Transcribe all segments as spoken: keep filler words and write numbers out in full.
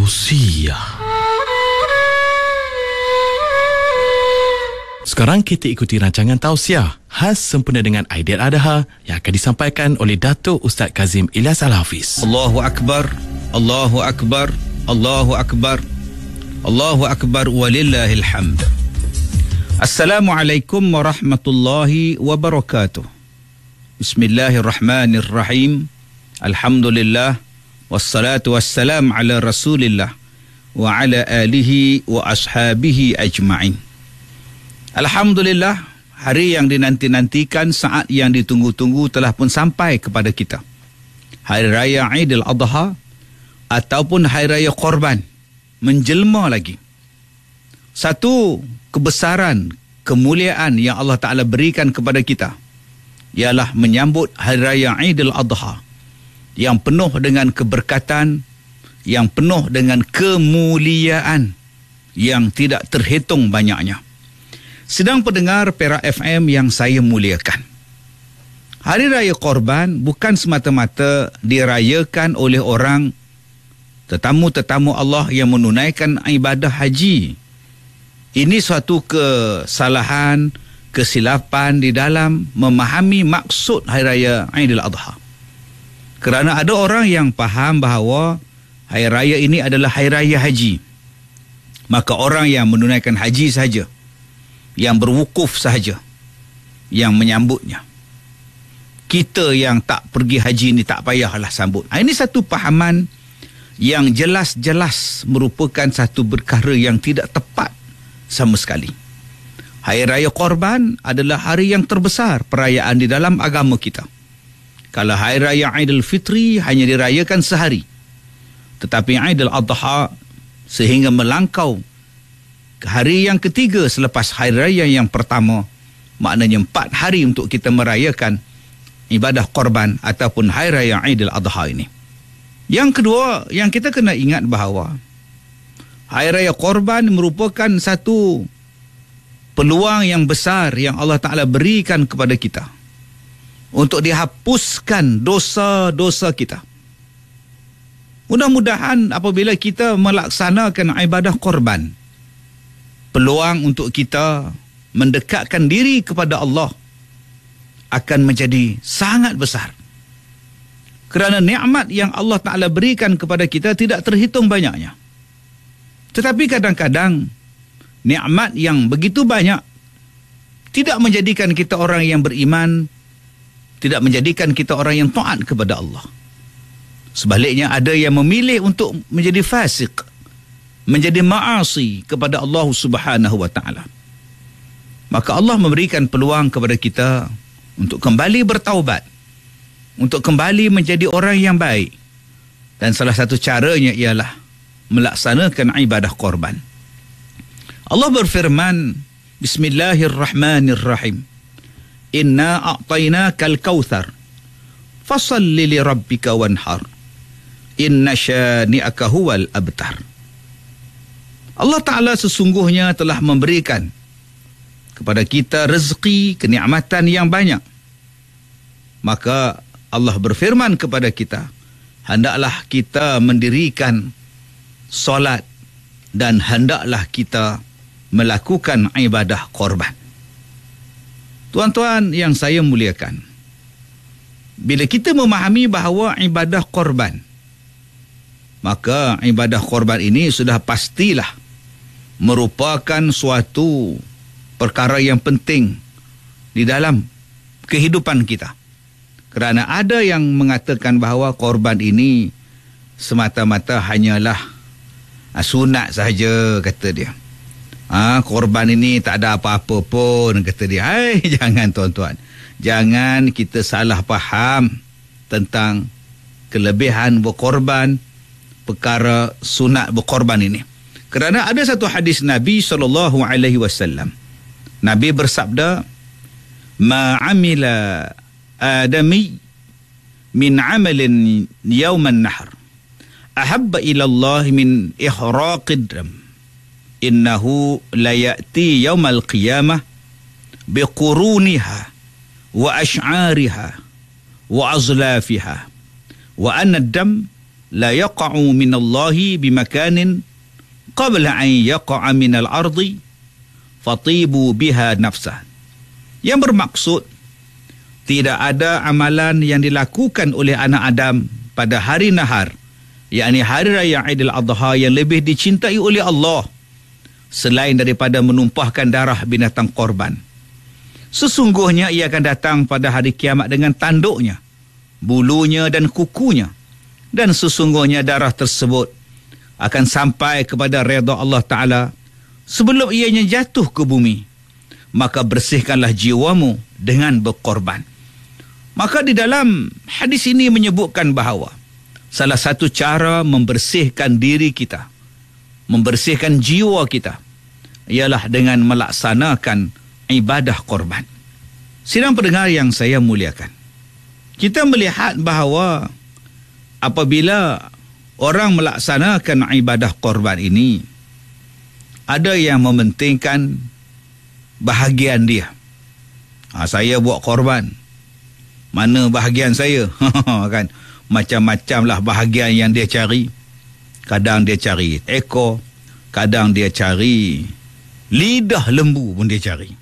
Tausiah. Sekarang kita ikuti rancangan Tausiah khas sempena dengan Aidiladha yang akan disampaikan oleh Datuk Ustaz Kazim Ilyas Al-Hafiz. Allahu Akbar, Allahu Akbar, Allahu Akbar, Allahu Akbar walillahil hamd. Assalamualaikum warahmatullahi wabarakatuh. Bismillahirrahmanirrahim. Alhamdulillah wassalatu wassalam ala Rasulillah wa ala alihi wa ashabihi ajma'in. Alhamdulillah, hari yang dinanti-nantikan, saat yang ditunggu-tunggu telah pun sampai kepada kita. Hari Raya Aidiladha ataupun Hari Raya Korban menjelma lagi. Satu kebesaran, kemuliaan yang Allah Ta'ala berikan kepada kita ialah menyambut Hari Raya Aidiladha yang penuh dengan keberkatan, yang penuh dengan kemuliaan yang tidak terhitung banyaknya. Sedang pendengar Perak F M yang saya muliakan, Hari Raya Korban bukan semata-mata dirayakan oleh orang tetamu-tetamu Allah yang menunaikan ibadah haji. Ini suatu kesalahan, kesilapan di dalam memahami maksud Hari Raya Aidiladha. Kerana ada orang yang faham bahawa Hari Raya ini adalah Hari Raya Haji. Maka orang yang menunaikan haji sahaja, yang berwukuf sahaja, yang menyambutnya. Kita yang tak pergi haji ni tak payahlah sambut. Ini satu fahaman yang jelas-jelas merupakan satu perkara yang tidak tepat sama sekali. Hari Raya Korban adalah hari yang terbesar perayaan di dalam agama kita. Kalau Hari Raya Aidilfitri hanya dirayakan sehari, tetapi Aidiladha sehingga melangkau ke hari yang ketiga selepas Hari Raya yang pertama, maknanya empat hari untuk kita merayakan ibadah korban ataupun Hari Raya Aidiladha ini. Yang kedua, yang kita kena ingat bahawa Hari Raya Korban merupakan satu peluang yang besar yang Allah Ta'ala berikan kepada kita untuk dihapuskan dosa-dosa kita. Mudah-mudahan apabila kita melaksanakan ibadah korban, peluang untuk kita mendekatkan diri kepada Allah akan menjadi sangat besar. Kerana nikmat yang Allah Ta'ala berikan kepada kita tidak terhitung banyaknya. Tetapi kadang-kadang nikmat yang begitu banyak tidak menjadikan kita orang yang beriman, tidak menjadikan kita orang yang taat kepada Allah. Sebaliknya, ada yang memilih untuk menjadi fasik, menjadi ma'asi kepada Allah Subhanahu wa Ta'ala. Maka Allah memberikan peluang kepada kita untuk kembali bertaubat, untuk kembali menjadi orang yang baik. Dan salah satu caranya ialah melaksanakan ibadah korban. Allah berfirman, Bismillahirrahmanirrahim. Inna a'tainakal kautsar fasalli li rabbika wanhar. Inna syani'aka huwal abtar. Allah Ta'ala sesungguhnya telah memberikan kepada kita rezeki, kenikmatan yang banyak. Maka Allah berfirman kepada kita, hendaklah kita mendirikan solat dan hendaklah kita melakukan ibadah korban. Tuan-tuan yang saya muliakan, bila kita memahami bahawa ibadah korban, maka ibadah korban ini sudah pastilah merupakan suatu perkara yang penting di dalam kehidupan kita. Kerana ada yang mengatakan bahawa korban ini semata-mata hanyalah sunat sahaja, kata dia. Ah, korban ini tak ada apa-apa pun, kata dia. Hai, jangan tuan-tuan. Jangan kita salah faham tentang kelebihan berkorban, perkara sunat berkorban ini. Kerana ada satu hadis Nabi sallallahu alaihi wasallam. Nabi bersabda, "Ma 'amila adami min 'amalin yawman nahr ahabba ila Allah min ihraqid dam. Innahu la ya'ti yawmal qiyamah biquruniha wa ash'ariha wa azlafiha wa anna ad-dam la yaqa'u minallahi bimakanin qabla an yaqa'a minal ardi fatibu biha nafsah. Yang bermaksud, tidak ada amalan yang dilakukan oleh anak Adam pada hari nahar, yakni hari raya Aidil Adha, yang lebih dicintai oleh Allah selain daripada menumpahkan darah binatang korban. Sesungguhnya ia akan datang pada hari kiamat dengan tanduknya, bulunya dan kukunya, dan sesungguhnya darah tersebut akan sampai kepada redha Allah Ta'ala sebelum ianya jatuh ke bumi. Maka bersihkanlah jiwamu dengan berkorban. Maka di dalam hadis ini menyebutkan bahawa salah satu cara membersihkan diri kita, membersihkan jiwa kita, ialah dengan melaksanakan ibadah korban. Sidang pendengar yang saya muliakan, kita melihat bahawa apabila orang melaksanakan ibadah korban ini, ada yang mementingkan bahagian dia. Ha, saya buat korban, mana bahagian saya? Kan? Macam-macam lah bahagian yang dia cari. Kadang dia cari ekor, kadang dia cari lidah lembu pun dia cari.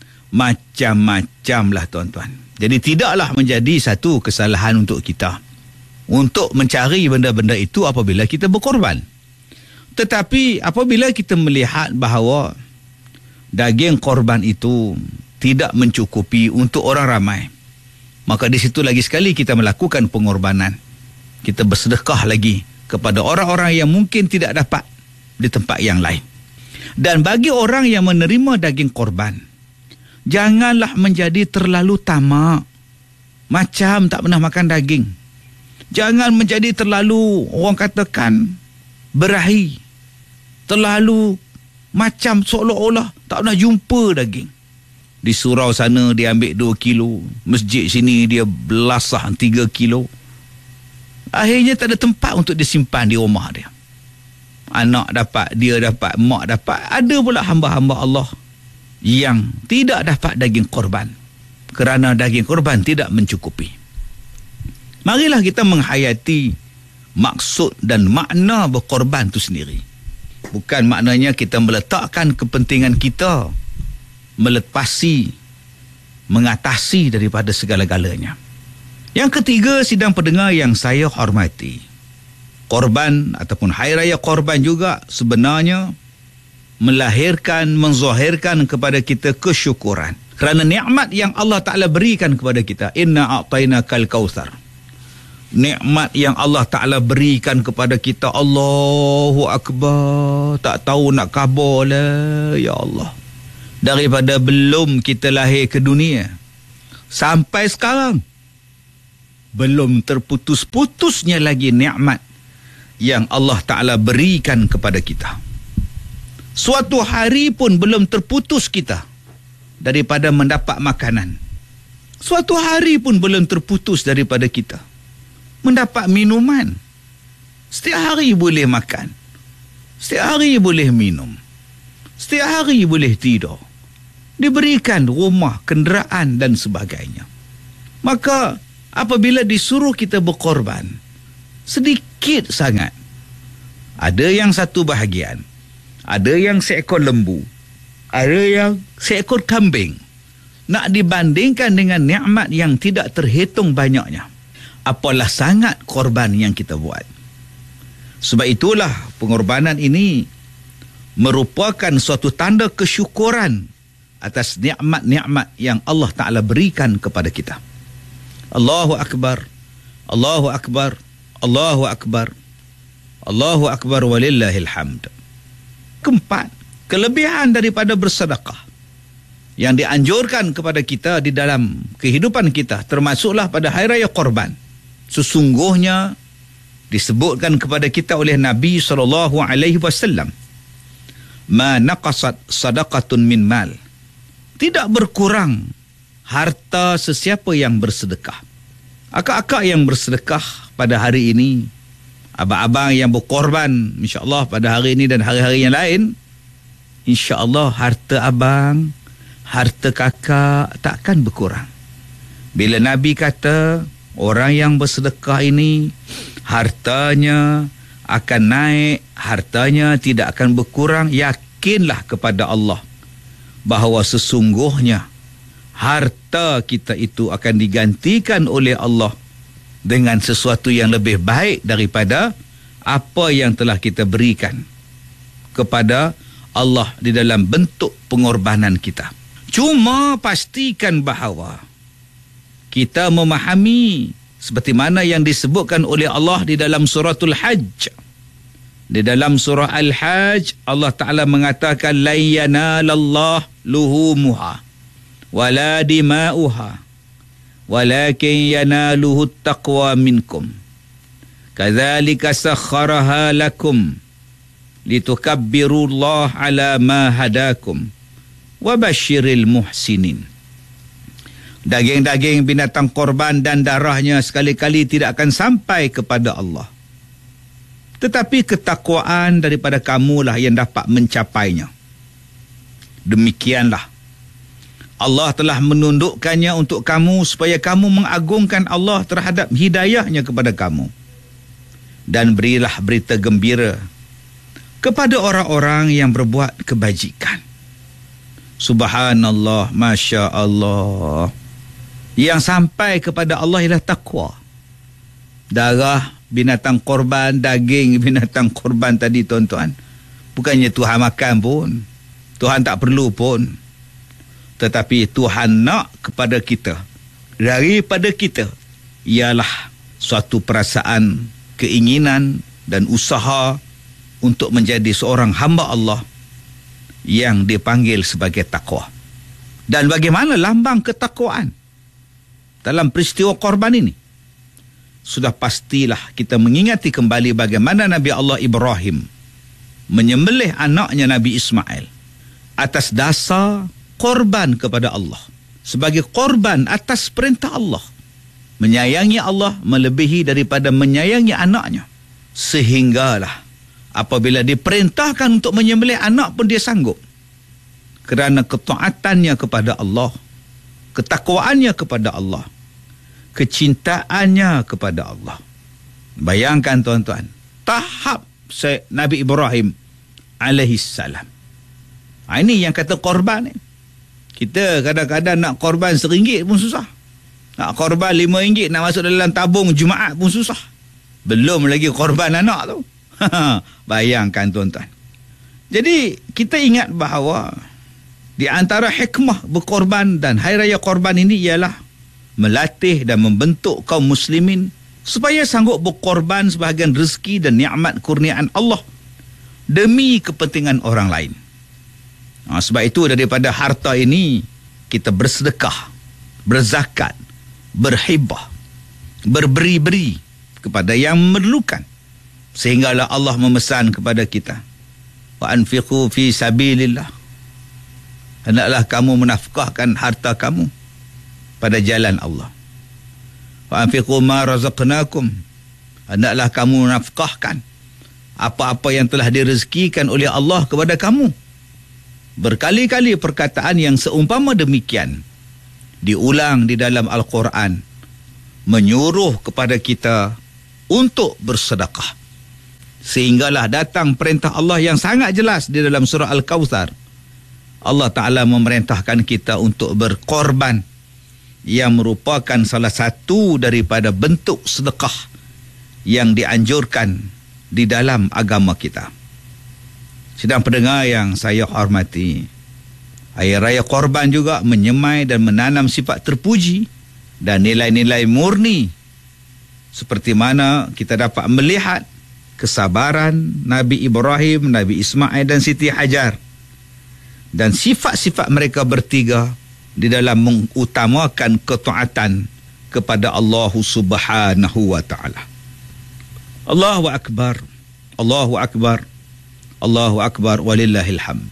Macam-macam lah tuan-tuan. Jadi tidaklah menjadi satu kesalahan untuk kita untuk mencari benda-benda itu apabila kita berkorban. Tetapi apabila kita melihat bahawa daging korban itu tidak mencukupi untuk orang ramai, maka di situ lagi sekali kita melakukan pengorbanan. Kita bersedekah lagi kepada orang-orang yang mungkin tidak dapat di tempat yang lain. Dan bagi orang yang menerima daging korban, janganlah menjadi terlalu tamak, macam tak pernah makan daging. Jangan menjadi terlalu, orang katakan, berahi, terlalu macam seolah-olah tak pernah jumpa daging. Di surau sana dia ambil dua kilo, masjid sini dia belasah tiga kilo. Akhirnya tak ada tempat untuk disimpan di rumah dia. Anak dapat, dia dapat, mak dapat. Ada pula hamba-hamba Allah yang tidak dapat daging korban kerana daging korban tidak mencukupi. Marilah kita menghayati maksud dan makna berkorban itu sendiri. Bukan maknanya kita meletakkan kepentingan kita melepasi, mengatasi daripada segala-galanya. Yang ketiga, sidang pendengar yang saya hormati, korban ataupun hari raya korban juga sebenarnya melahirkan, menzahirkan kepada kita kesyukuran kerana nikmat yang Allah Ta'ala berikan kepada kita. Inna a'tainakal kautsar. Nikmat yang Allah Ta'ala berikan kepada kita. Allahu Akbar. Tak tahu nak khabar lah, ya Allah. Daripada belum kita lahir ke dunia sampai sekarang, belum terputus-putusnya lagi nikmat yang Allah Ta'ala berikan kepada kita. Suatu hari pun belum terputus kita daripada mendapat makanan. Suatu hari pun belum terputus daripada kita mendapat minuman. Setiap hari boleh makan, setiap hari boleh minum, setiap hari boleh tidur, diberikan rumah, kenderaan dan sebagainya. Maka apabila disuruh kita berkorban, sedikit sangat, ada yang satu bahagian, ada yang seekor lembu, ada yang seekor kambing, nak dibandingkan dengan nikmat yang tidak terhitung banyaknya, apalah sangat korban yang kita buat. Sebab itulah pengorbanan ini merupakan suatu tanda kesyukuran atas nikmat-nikmat yang Allah Ta'ala berikan kepada kita. Allahu Akbar, Allahu Akbar, Allahu Akbar, Allahu Akbar walillahil hamd. Keempat, kelebihan daripada bersedekah yang dianjurkan kepada kita di dalam kehidupan kita, termasuklah pada hari raya korban. Sesungguhnya disebutkan kepada kita oleh Nabi sallallahu alaihi wasallam, ma naqasat sadaqatun min mal. Tidak berkurang harta sesiapa yang bersedekah. Akak-akak yang bersedekah pada hari ini, abang-abang yang berkorban insya-Allah pada hari ini dan hari-hari yang lain, insya-Allah harta abang, harta kakak takkan berkurang. Bila Nabi kata orang yang bersedekah ini hartanya akan naik, hartanya tidak akan berkurang. Yakinlah kepada Allah bahawa sesungguhnya harta kita itu akan digantikan oleh Allah dengan sesuatu yang lebih baik daripada apa yang telah kita berikan kepada Allah di dalam bentuk pengorbanan kita. Cuma pastikan bahawa kita memahami seperti mana yang disebutkan oleh Allah di dalam suratul Hajj. Di dalam surah Al-Hajj, Allah Ta'ala mengatakan, "La yanalallah luhumuha wala dima'uha walakin yanaluhu taqwa minkum. Kadzalika sakhkharaha lakum litukabbirullaha ala ma hadakum wa basyiril muhsinin." Daging-daging binatang korban dan darahnya sekali-kali tidak akan sampai kepada Allah. Tetapi ketakwaan daripada kamulah yang dapat mencapainya. Demikianlah Allah telah menundukkannya untuk kamu supaya kamu mengagungkan Allah terhadap hidayahnya kepada kamu. Dan berilah berita gembira kepada orang-orang yang berbuat kebajikan. Subhanallah, Masya Allah. Yang sampai kepada Allah ialah takwa. Darah binatang korban, daging binatang korban tadi tuan-tuan, bukannya Tuhan makan pun, Tuhan tak perlu pun, tetapi Tuhan nak kepada kita, daripada kita, ialah suatu perasaan, keinginan dan usaha untuk menjadi seorang hamba Allah yang dipanggil sebagai takwa. Dan bagaimana lambang ketakwaan dalam peristiwa korban ini? Sudah pastilah kita mengingati kembali bagaimana Nabi Allah Ibrahim menyembelih anaknya Nabi Ismail atas dasar korban kepada Allah, sebagai korban atas perintah Allah, menyayangi Allah melebihi daripada menyayangi anaknya, sehinggalah apabila diperintahkan untuk menyembelih anak pun dia sanggup, kerana ketaatannya kepada Allah, ketakwaannya kepada Allah, kecintaannya kepada Allah. Bayangkan tuan-tuan, tahap Nabi Ibrahim alaihissalam. Ini yang kata korban ni. Kita kadang-kadang nak korban seringgit pun susah. Nak korban lima ringgit, nak masuk dalam tabung Jumaat pun susah. Belum lagi korban anak tu. Bayangkan tuan-tuan. Jadi kita ingat bahawa di antara hikmah berkorban dan Hari Raya Korban ini ialah melatih dan membentuk kaum muslimin supaya sanggup berkorban sebahagian rezeki dan nikmat kurniaan Allah demi kepentingan orang lain. Ha, sebab itu daripada harta ini kita bersedekah, berzakat, berhibah, berberi-beri kepada yang memerlukan, sehinggalah Allah memesan kepada kita, wa anfiqu fi sabilillah, hendaklah kamu menafkahkan harta kamu pada jalan Allah. Wa anfiqu ma razaqnakum, hendaklah kamu menafkahkan apa-apa yang telah direzekikan oleh Allah kepada kamu. Berkali-kali perkataan yang seumpama demikian diulang di dalam Al-Quran, menyuruh kepada kita untuk bersedekah, sehinggalah datang perintah Allah yang sangat jelas di dalam surah Al-Kawthar. Allah Ta'ala memerintahkan kita untuk berkorban, yang merupakan salah satu daripada bentuk sedekah yang dianjurkan di dalam agama kita. Sedang pendengar yang saya hormati, Hari Raya Korban juga menyemai dan menanam sifat terpuji dan nilai-nilai murni, seperti mana kita dapat melihat kesabaran Nabi Ibrahim, Nabi Ismail dan Siti Hajar, dan sifat-sifat mereka bertiga di dalam mengutamakan ketaatan kepada Allah Subhanahu wa taala. Allahu akbar, Allahu akbar, Allahu akbar, walillahil hamd.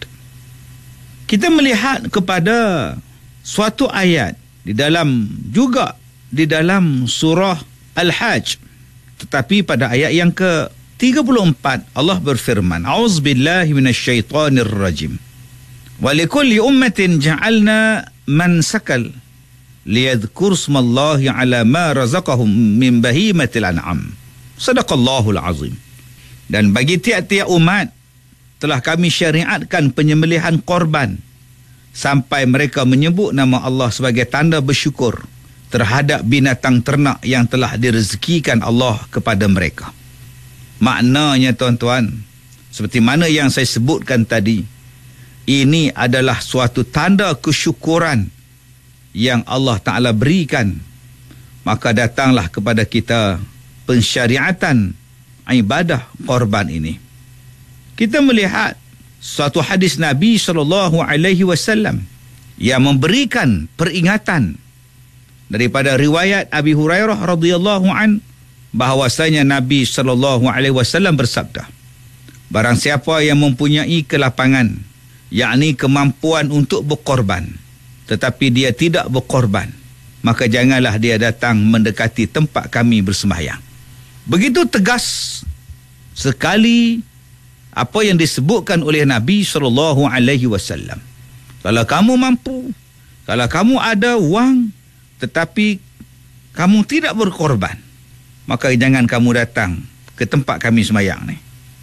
Kita melihat kepada suatu ayat di dalam juga di dalam surah Al-Hajj, tetapi pada ayat yang ke tiga puluh empat Allah berfirman, A'udzubillahi minasyaitonir rajim. Wa likulli ummatin ja'alna mansakal liyadhkur smallahi ala ma razaqahum min bahimatil an'am. Sadaqallahul azim. Dan bagi tiap-tiap umat telah kami syariatkan penyembelihan korban sampai mereka menyebut nama Allah sebagai tanda bersyukur terhadap binatang ternak yang telah direzekikan Allah kepada mereka. Maknanya tuan-tuan, seperti mana yang saya sebutkan tadi, ini adalah suatu tanda kesyukuran yang Allah Ta'ala berikan. Maka datanglah kepada kita pensyariatan ibadah korban ini. Kita melihat suatu hadis Nabi sallallahu alaihi wasallam yang memberikan peringatan daripada riwayat Abi Hurairah radhiyallahu an bahawasanya Nabi sallallahu alaihi wasallam bersabda, barang siapa yang mempunyai kelapangan, yakni kemampuan untuk berkorban, tetapi dia tidak berkorban, maka janganlah dia datang mendekati tempat kami bersembahyang. Begitu tegas sekali apa yang disebutkan oleh Nabi sallallahu alaihi wasallam. Kalau kamu mampu, kalau kamu ada wang, tetapi kamu tidak berkorban, maka jangan kamu datang ke tempat kami sembahyang ni.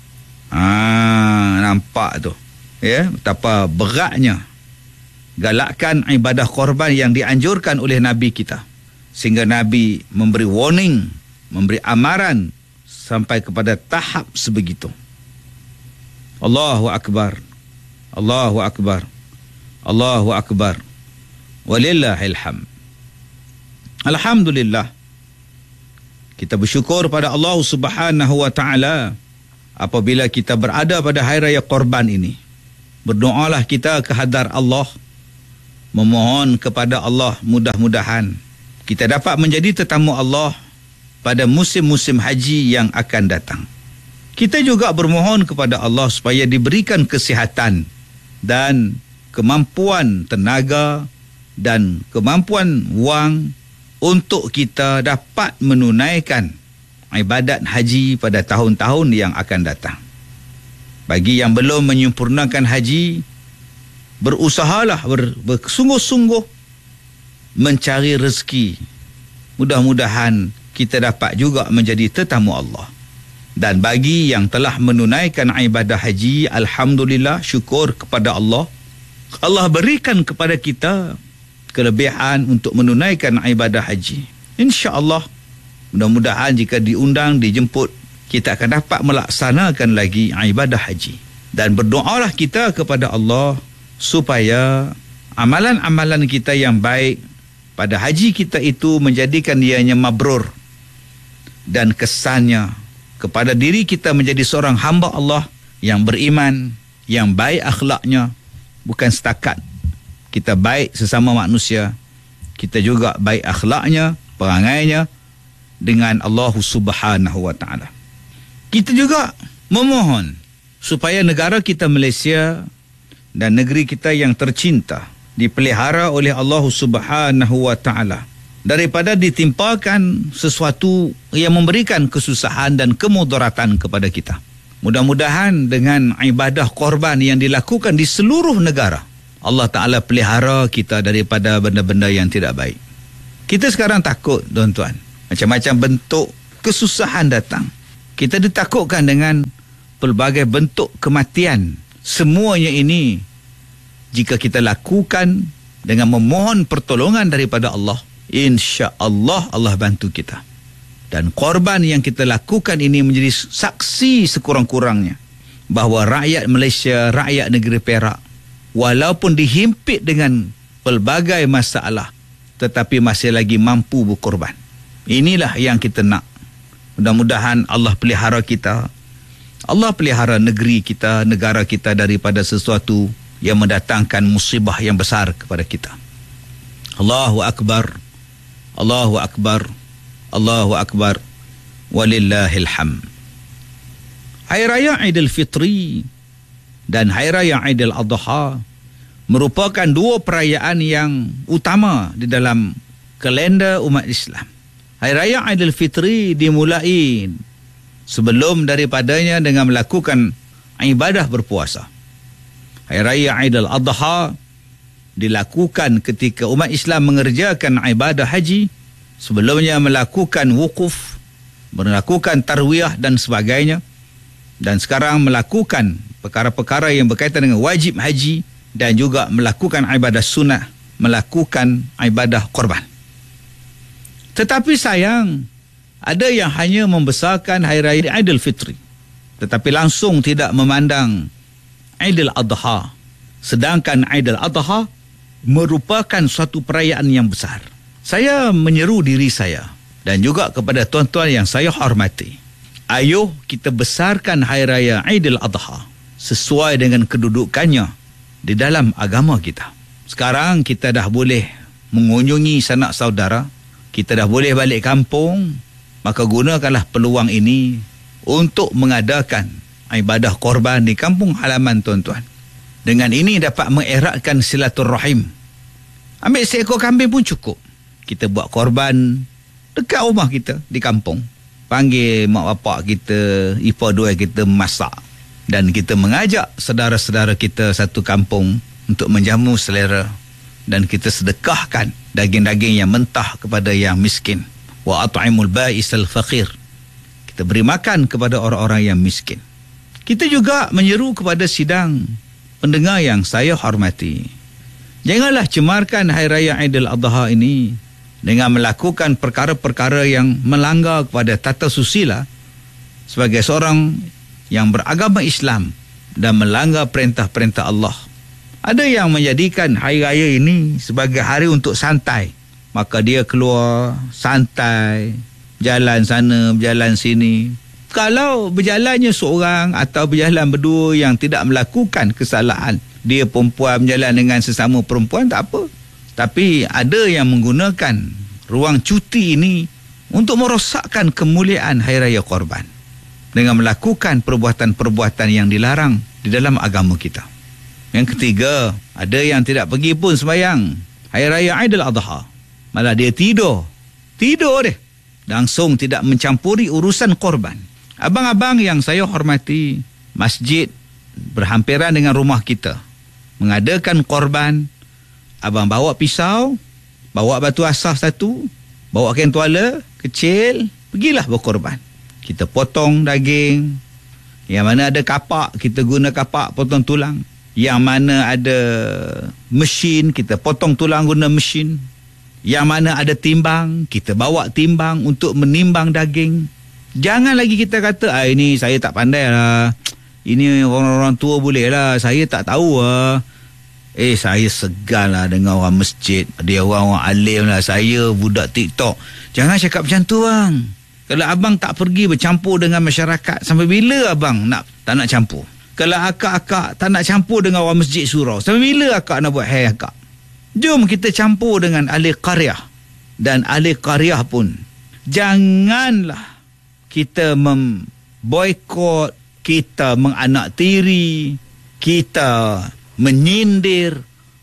Ah, nampak tu. Ya, betapa beratnya galakkan ibadah korban yang dianjurkan oleh Nabi kita. Sehingga Nabi memberi warning, memberi amaran sampai kepada tahap sebegitu. Allahu akbar. Allahu akbar. Allahu akbar. Walillahil hamd. Alhamdulillah, kita bersyukur pada Allah Subhanahu wa taala apabila kita berada pada hari raya korban ini. Berdoalah kita ke hadar Allah, memohon kepada Allah mudah-mudahan kita dapat menjadi tetamu Allah pada musim-musim haji yang akan datang. Kita juga bermohon kepada Allah supaya diberikan kesihatan dan kemampuan tenaga dan kemampuan wang untuk kita dapat menunaikan ibadat haji pada tahun-tahun yang akan datang. Bagi yang belum menyempurnakan haji, berusahalah ber, bersungguh-sungguh mencari rezeki. Mudah-mudahan kita dapat juga menjadi tetamu Allah. Dan bagi yang telah menunaikan ibadah haji, alhamdulillah, syukur kepada Allah. Allah berikan kepada kita kelebihan untuk menunaikan ibadah haji. InsyaAllah, mudah-mudahan jika diundang, dijemput, kita akan dapat melaksanakan lagi ibadah haji. Dan berdoalah kita kepada Allah supaya amalan-amalan kita yang baik pada haji kita itu menjadikan ianya mabrur, dan kesannya kepada diri kita menjadi seorang hamba Allah yang beriman, yang baik akhlaknya. Bukan setakat kita baik sesama manusia, kita juga baik akhlaknya, perangainya dengan Allah Subhanahu wa taala. Kita juga memohon supaya negara kita Malaysia dan negeri kita yang tercinta dipelihara oleh Allah Subhanahu wa taala daripada ditimpakan sesuatu yang memberikan kesusahan dan kemudaratan kepada kita. Mudah-mudahan dengan ibadah korban yang dilakukan di seluruh negara, Allah Ta'ala pelihara kita daripada benda-benda yang tidak baik. Kita sekarang takut, tuan-tuan. Macam-macam bentuk kesusahan datang. Kita ditakutkan dengan pelbagai bentuk kematian. Semuanya ini, jika kita lakukan dengan memohon pertolongan daripada Allah, insya-Allah Allah bantu kita. Dan korban yang kita lakukan ini menjadi saksi sekurang-kurangnya bahawa rakyat Malaysia, rakyat negeri Perak, walaupun dihimpit dengan pelbagai masalah, tetapi masih lagi mampu berkorban. Inilah yang kita nak. Mudah-mudahan Allah pelihara kita, Allah pelihara negeri kita, negara kita daripada sesuatu yang mendatangkan musibah yang besar kepada kita. Allahu Akbar, Allahu Akbar, Allahu Akbar, walillahil hamd. Hari Raya Aidil Fitri dan Hari Raya Aidil Adha merupakan dua perayaan yang utama di dalam kalender umat Islam. Hari Raya Aidil Fitri dimulai sebelum daripadanya dengan melakukan ibadah berpuasa. Hari Raya Aidil Adha dilakukan ketika umat Islam mengerjakan ibadah haji, sebelumnya melakukan wukuf melakukan tarwiyah dan sebagainya, dan sekarang melakukan perkara-perkara yang berkaitan dengan wajib haji dan juga melakukan ibadah sunnah, melakukan ibadah korban. Tetapi sayang, ada yang hanya membesarkan Hari Raya Aidilfitri tetapi langsung tidak memandang Aidil Adha, sedangkan Aidil Adha merupakan suatu perayaan yang besar. Saya menyeru diri saya dan juga kepada tuan-tuan yang saya hormati, ayo kita besarkan Hari Raya Aidil Adha sesuai dengan kedudukannya di dalam agama kita. Sekarang kita dah boleh mengunjungi sanak saudara, kita dah boleh balik kampung, maka gunakanlah peluang ini untuk mengadakan ibadah korban di kampung halaman tuan-tuan. Dengan ini dapat mengeratkan silaturrahim. Ambil seekor kambing pun cukup. Kita buat korban dekat rumah kita di kampung. Panggil mak bapak kita, ipar dua kita masak. Dan kita mengajak saudara-saudara kita satu kampung untuk menjamu selera. Dan kita sedekahkan daging-daging yang mentah kepada yang miskin. Wa at'imul ba'isal faqir. Kita beri makan kepada orang-orang yang miskin. Kita juga menyeru kepada sidang pendengar yang saya hormati. Janganlah cemarkan Hari Raya Aidil Adha ini dengan melakukan perkara-perkara yang melanggar kepada tata susila sebagai seorang yang beragama Islam dan melanggar perintah-perintah Allah. Ada yang menjadikan Hari Raya ini sebagai hari untuk santai. Maka dia keluar santai, jalan sana, berjalan sini. Kalau berjalannya seorang atau berjalan berdua yang tidak melakukan kesalahan, dia perempuan berjalan dengan sesama perempuan, tak apa. Tapi ada yang menggunakan ruang cuti ini untuk merosakkan kemuliaan Hari Raya Korban dengan melakukan perbuatan-perbuatan yang dilarang di dalam agama kita. Yang ketiga, ada yang tidak pergi pun sembahyang Hari Raya Aidil Adha. Malah dia tidur. Tidur deh. Langsung tidak mencampuri urusan korban. Abang-abang yang saya hormati, masjid berhampiran dengan rumah kita mengadakan korban. Abang bawa pisau, bawa batu asas satu, bawa kain tuala kecil, pergilah berkorban. Kita potong daging. Yang mana ada kapak, kita guna kapak potong tulang. Yang mana ada mesin, kita potong tulang guna mesin. Yang mana ada timbang, kita bawa timbang untuk menimbang daging. Jangan lagi kita kata, ah ini saya tak pandai lah, ini orang-orang tua boleh lah, saya tak tahu lah. Eh, saya segan lah dengan orang masjid, dia orang-orang alim lah, saya budak TikTok. Jangan cakap macam tu bang. Kalau abang tak pergi bercampur dengan masyarakat, sampai bila abang nak tak nak campur? Kalau akak-akak tak nak campur dengan orang masjid surau, sampai bila akak nak buat hai akak? Jom kita campur dengan ahli qaryah. Dan ahli qaryah pun, janganlah kita memboikot, kita menganaktiri, kita menyindir,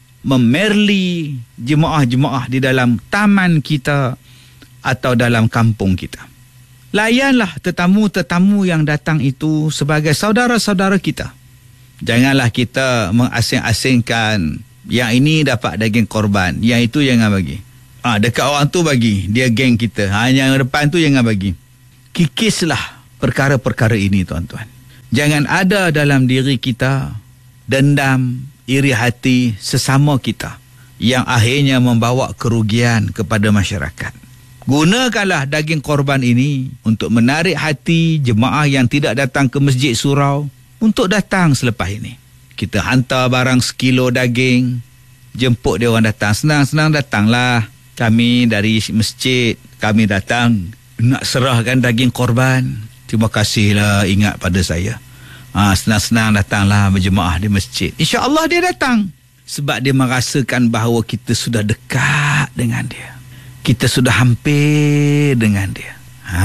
memerli jemaah-jemaah di dalam taman kita atau dalam kampung kita. Layanlah tetamu-tetamu yang datang itu sebagai saudara-saudara kita. Janganlah kita mengasing-asingkan, yang ini dapat daging korban, yang itu jangan bagi. Ah, dekat orang tu bagi, dia geng kita. Ha, yang depan tu jangan bagi. Kikislah perkara-perkara ini tuan-tuan. Jangan ada dalam diri kita dendam, iri hati sesama kita yang akhirnya membawa kerugian kepada masyarakat. Gunakanlah daging korban ini untuk menarik hati jemaah yang tidak datang ke masjid surau untuk datang selepas ini. Kita hantar barang sekilo daging, jemput dia orang datang. Senang-senang datanglah. Kami dari masjid, kami datang nak serahkan daging korban. Terima kasihlah ingat pada saya. Ha, senang-senang datanglah berjemaah di masjid. InsyaAllah dia datang. Sebab dia merasakan bahawa kita sudah dekat dengan dia. Kita sudah hampir dengan dia.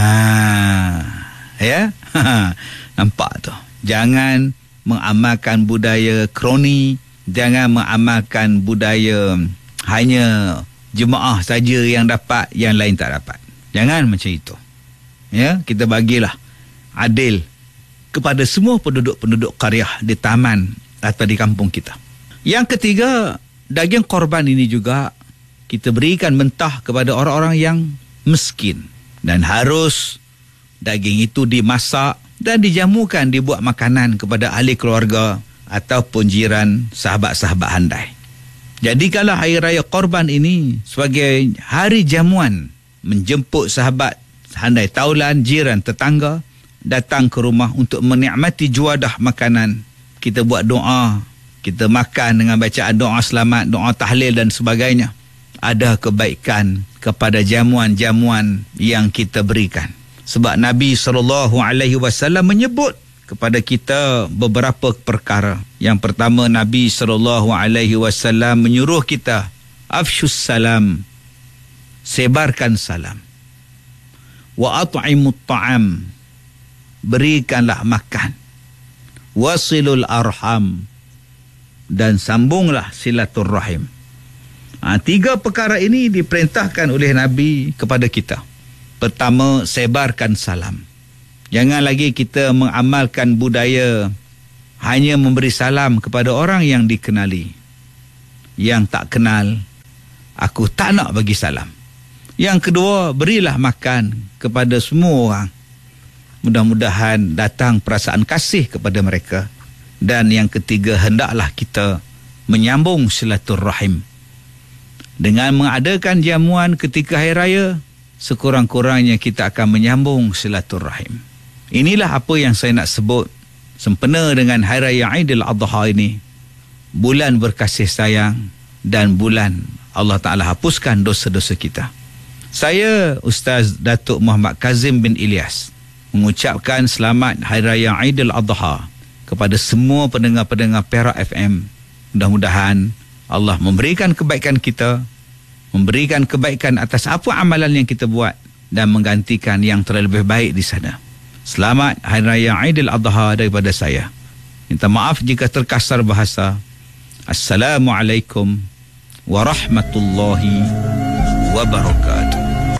Ha, ya? Nampak tu? Jangan mengamalkan budaya kroni, jangan mengamalkan budaya hanya jemaah saja yang dapat, yang lain tak dapat. Jangan macam itu. Ya, kita bagilah adil kepada semua penduduk-penduduk qaryah di taman atau di kampung kita. Yang ketiga, daging korban ini juga kita berikan mentah kepada orang-orang yang miskin dan harus Daging itu dimasak dan dijamukan, dibuat makanan kepada ahli keluarga ataupun jiran, sahabat-sahabat handai. Jadi kalau Hari Raya Korban ini sebagai hari jamuan, menjemput sahabat handai taulan, jiran, tetangga datang ke rumah untuk menikmati juadah makanan. Kita buat doa, kita makan dengan bacaan doa selamat, doa tahlil dan sebagainya. Ada kebaikan kepada jamuan-jamuan yang kita berikan. Sebab Nabi sallallahu alaihi wasallam menyebut kepada kita beberapa perkara. Yang pertama, Nabi sallallahu alaihi wasallam menyuruh kita afshus salam, sebarkan salam. Wa at'imut ta'am, berikanlah makan. Wasilul arham, dan sambunglah silaturrahim. Ha, tiga perkara ini diperintahkan oleh Nabi kepada kita. Pertama, sebarkan salam. Jangan lagi kita mengamalkan budaya hanya memberi salam kepada orang yang dikenali. Yang tak kenal, aku tak nak bagi salam. Yang kedua, berilah makan kepada semua orang. Mudah-mudahan datang perasaan kasih kepada mereka. Dan yang ketiga, hendaklah kita menyambung silaturrahim. Dengan mengadakan jamuan ketika Hari Raya, sekurang-kurangnya kita akan menyambung silaturrahim. Inilah apa yang saya nak sebut sempena dengan Hari Raya Aidil Adha ini. Bulan berkasih sayang dan bulan Allah Ta'ala hapuskan dosa-dosa kita. Saya Ustaz Datuk Muhammad Kazim bin Ilyas mengucapkan selamat Hari Raya Aidil Adha kepada semua pendengar-pendengar Perak F M. Mudah-mudahan Allah memberikan kebaikan kita, memberikan kebaikan atas apa amalan yang kita buat dan menggantikan yang terlebih baik di sana. Selamat Hari Raya Aidil Adha daripada saya. Minta maaf jika terkasar bahasa. Assalamualaikum warahmatullahi wabarakatuh.